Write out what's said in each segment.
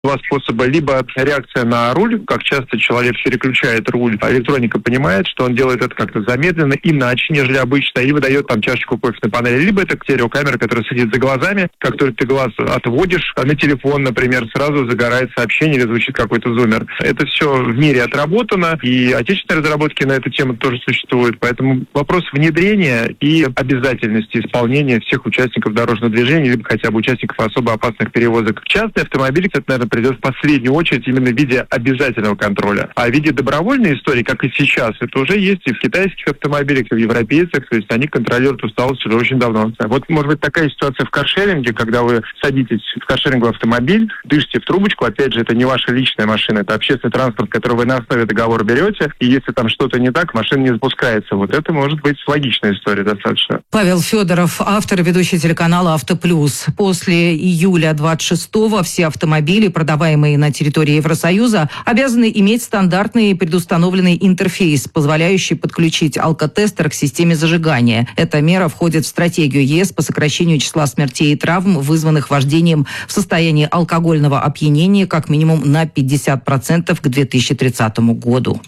Два способа. Либо реакция на руль, как часто человек переключает руль, а электроника понимает, что он делает это как-то замедленно, иначе, нежели обычно, и выдает там чашечку кофе на панели. Либо это стереокамера, которая сидит за глазами, как только ты глаз отводишь на телефон, например, сразу загорает сообщение или звучит какой-то зуммер. Это все в мире отработано, и отечественные разработки на эту тему тоже существуют. Поэтому вопрос внедрения и обязательности исполнения всех участников дорожного движения, либо хотя бы участников особо опасных перевозок. Частные автомобили, это, наверное, придет в последнюю очередь именно в виде обязательного контроля. А в виде добровольной истории, как и сейчас, это уже есть и в китайских автомобилях, и в европейцах, то есть они контролируют усталость уже очень давно. Вот может быть такая ситуация в каршеринге, когда вы садитесь в каршеринговый автомобиль, дышите в трубочку, опять же, это не ваша личная машина, это общественный транспорт, который вы на основе договора берете, и если там что-то не так, машина не запускается. Вот это может быть логичная история достаточно. Павел Федоров, автор и ведущий телеканала «Автоплюс». После июля 26-го все автомобили, продаваемые на территории Евросоюза, обязаны иметь стандартный предустановленный интерфейс, позволяющий подключить алкотестер к системе зажигания. Эта мера входит в стратегию ЕС по сокращению числа смертей и травм, вызванных вождением в состоянии алкогольного опьянения, как минимум на 50% к 2030 году.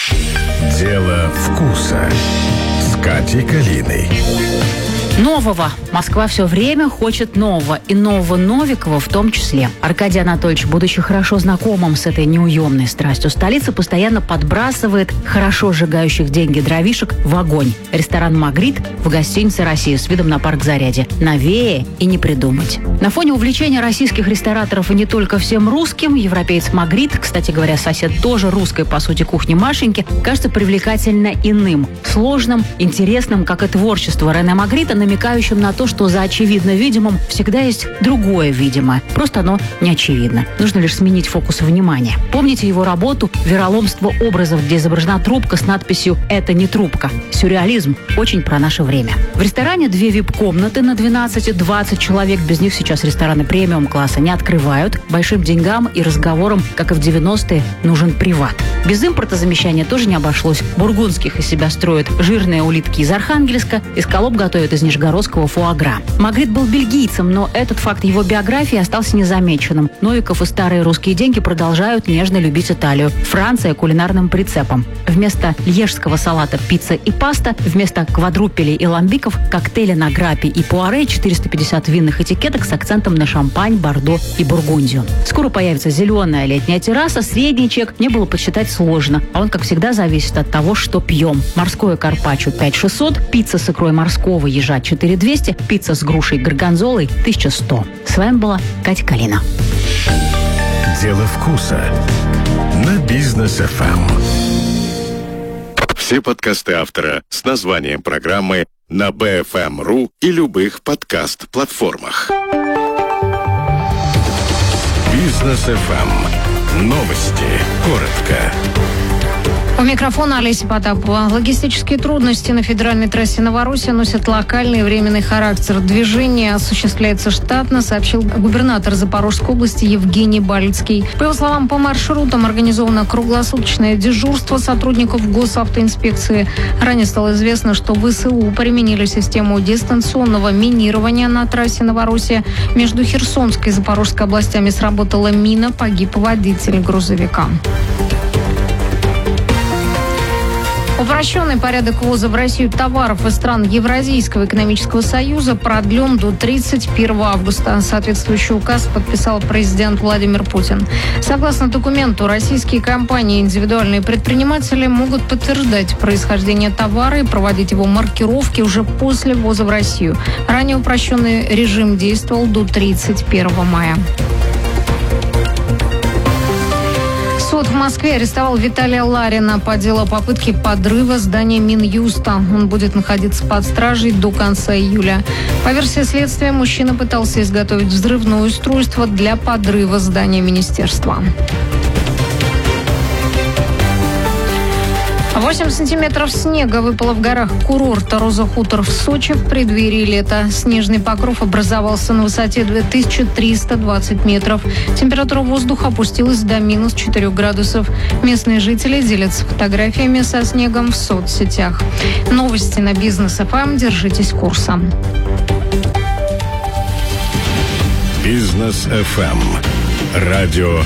Дело вкуса с Катей Калиной. Нового. Москва все время хочет нового. И нового Новикова в том числе. Аркадий Анатольевич, будучи хорошо знакомым с этой неуемной страстью столицы, постоянно подбрасывает хорошо сжигающих деньги дровишек в огонь. Ресторан «Магрит» в гостинице «Россия» с видом на парк Зарядье. Новее и не придумать. На фоне увлечения российских рестораторов и не только всем русским, европеец «Магрит», кстати говоря, сосед тоже русской, по сути, кухни Машеньки, кажется привлекательно иным. Сложным, интересным, как и творчество Рене Магрита, намекающим на то, что за очевидно видимым всегда есть другое видимое. Просто оно не очевидно. Нужно лишь сменить фокус внимания. Помните его работу «Вероломство образов», где изображена трубка с надписью «Это не трубка». Сюрреализм очень про наше время. В ресторане 2 вип-комнаты на 12-20 человек. Без них сейчас рестораны премиум-класса не открывают. Большим деньгам и разговорам, как и в 90-е, нужен приват. Без импортозамещания тоже не обошлось. Бургундских из себя строят жирные улитки из Архангельска, эскалоп готовят из нижегородского фуагра. Магрит был бельгийцем, но этот факт его биографии остался незамеченным. Новиков и старые русские деньги продолжают нежно любить Италию. Франция кулинарным прицепом. Вместо льежского салата пицца и паста, вместо квадрупелей и ламбиков коктейли на граппе и пуаре, 450 винных этикеток с акцентом на шампань, бордо и бургундию. Скоро появится зеленая летняя терраса, средний чек мне было подсчитать сложно, а он, как всегда, зависит от того, что пьем. Морское карпаччо 5600, пицца с икрой морского ежа 4200, пицца с грушей горгонзолой 1100. С вами была Катя Калина. Дело вкуса на Бизнес ФМ. Все подкасты автора с названием программы на BFM.ru и любых подкаст-платформах. Бизнес ФМ. Новости. Коротко. У микрофона Олеся Потапова. Логистические трудности на федеральной трассе Новороссия носят локальный и временный характер. Движение осуществляется штатно, сообщил губернатор Запорожской области Евгений Балицкий. По его словам, по маршрутам организовано круглосуточное дежурство сотрудников госавтоинспекции. Ранее стало известно, что ВСУ применили систему дистанционного минирования на трассе Новороссия. Между Херсонской и Запорожской областями сработала мина, погиб водитель грузовика. Упрощенный порядок ввоза в Россию товаров из стран Евразийского экономического союза продлен до 31 августа. Соответствующий указ подписал президент Владимир Путин. Согласно документу, российские компании и индивидуальные предприниматели могут подтверждать происхождение товара и проводить его маркировки уже после ввоза в Россию. Ранее упрощенный режим действовал до 31 мая. Суд в Москве арестовал Виталия Ларина по делу о попытке подрыва здания Минюста. Он будет находиться под стражей до конца июля. По версии следствия, мужчина пытался изготовить взрывное устройство для подрыва здания министерства. 8 сантиметров снега выпало в горах курорта Роза-Хутор в Сочи в преддверии лета. Снежный покров образовался на высоте 2320 метров. Температура воздуха опустилась до минус 4 градусов. Местные жители делятся фотографиями со снегом в соцсетях. Новости на Бизнес ФМ. Держитесь курса. Бизнес ФМ. Радио